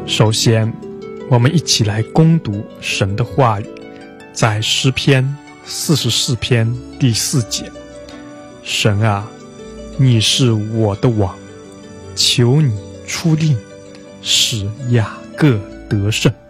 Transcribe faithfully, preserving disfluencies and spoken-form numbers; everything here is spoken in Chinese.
首先，我们一起来攻读神的话语，在诗篇四十四篇第四节：神啊，你是我的王，求你出令，使雅各得胜。